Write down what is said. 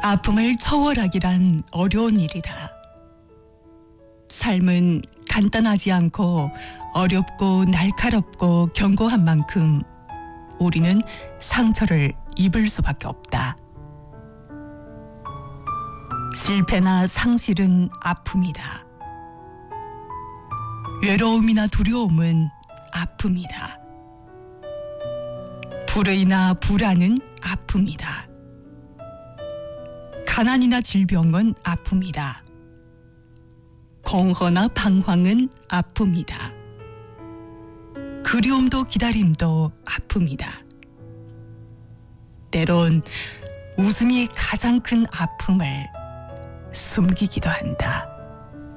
아픔을 처벌하기란 어려운 일이다. 삶은 간단하지 않고 어렵고 날카롭고 견고한 만큼 우리는 상처를 입을 수밖에 없다. 실패나 상실은 아픔이다. 외로움이나 두려움은 아픔이다. 불의나 불안은 아픔이다. 가난이나 질병은 아픔이다. 공허나 방황은 아픔이다. 그리움도 기다림도 아픔이다. 때론 웃음이 가장 큰 아픔을 숨기기도 한다.